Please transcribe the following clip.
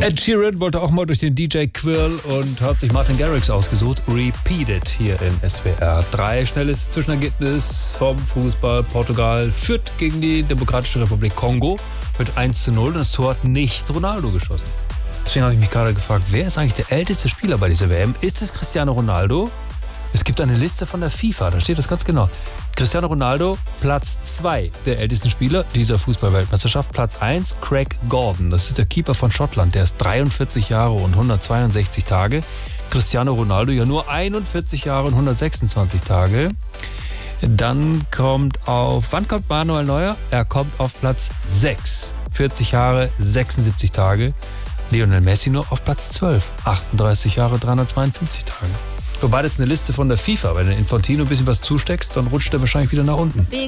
Ed Sheeran wollte auch mal durch den DJ Quirl und hat sich Martin Garrix ausgesucht. Repeat It hier in SWR 3. Schnelles Zwischenergebnis vom Fußball. Portugal führt gegen die Demokratische Republik Kongo mit 1:0 und das Tor hat nicht Ronaldo geschossen. Deswegen habe ich mich gerade gefragt, wer ist eigentlich der älteste Spieler bei dieser WM? Ist es Cristiano Ronaldo? Es gibt eine Liste von der FIFA, da steht das ganz genau. Cristiano Ronaldo, Platz 2 der ältesten Spieler dieser Fußball-Weltmeisterschaft. Platz 1, Craig Gordon, das ist der Keeper von Schottland, der ist 43 Jahre und 162 Tage. Cristiano Ronaldo ja nur 41 Jahre und 126 Tage. Dann wann kommt Manuel Neuer? Er kommt auf Platz 6, 40 Jahre, 76 Tage. Lionel Messi nur auf Platz 12, 38 Jahre, 352 Tage. Wobei das eine Liste von der FIFA, wenn du Infantino ein bisschen was zusteckst, dann rutscht er wahrscheinlich wieder nach unten.